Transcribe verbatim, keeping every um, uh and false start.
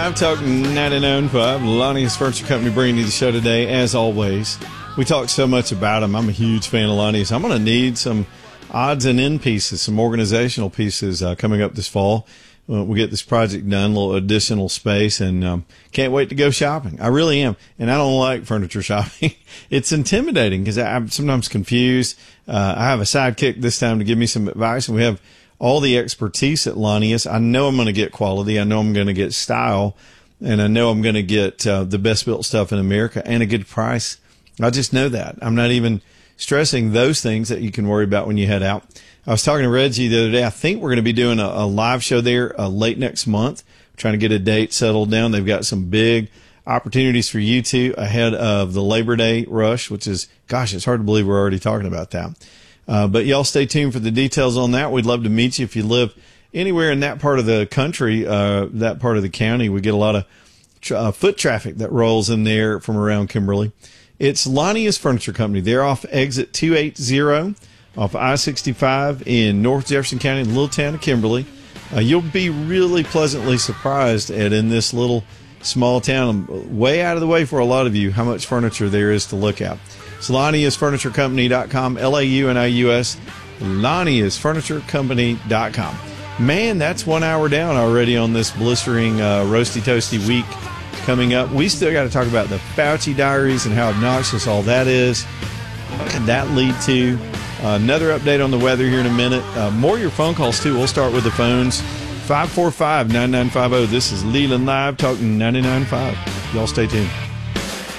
Live Talk ninety-nine point five, Lonnie's Furniture Company bringing you the show today. As always, we talk so much about them. I'm a huge fan of Lonnie's. I'm going to need some odds and end pieces, some organizational pieces uh, coming up this fall. Uh, we get this project done, a little additional space, and um, can't wait to go shopping. I really am. And I don't like furniture shopping. It's intimidating because I'm sometimes confused. Uh, I have a sidekick this time to give me some advice, and we have all the expertise at Lonnie's. I know I'm going to get quality. I know I'm going to get style, and I know I'm going to get uh, the best built stuff in America and a good price. I just know that. I'm not even stressing those things that you can worry about when you head out. I was talking to Reggie the other day. I think we're going to be doing a, a live show there uh, late next month, trying to get a date settled down. They've got some big opportunities for you two ahead of the Labor Day rush, which is, gosh, it's hard to believe we're already talking about that. Uh, but y'all stay tuned for the details on that. We'd love to meet you if you live anywhere in that part of the country, uh, that part of the county. We get a lot of tra- uh, foot traffic that rolls in there from around Kimberly. It's Lonnie's Furniture Company. They're off exit two eighty off I sixty-five in North Jefferson County, in the little town of Kimberly. Uh, you'll be really pleasantly surprised at, in this little small town, way out of the way for a lot of you, how much furniture there is to look at. It's Lonnie's Furniture Company dot com, L A U N I U S, Lonnie's Furniture Company dot com. Man, that's one hour down already on this blistering, uh, roasty toasty week coming up. We still got to talk about the Fauci diaries and how obnoxious all that is. What could that lead to? Uh, another update on the weather here in a minute. Uh, more of your phone calls, too. We'll start with the phones. five four five, nine nine five zero. This is Leland Live Talking ninety-nine point five. Y'all stay tuned.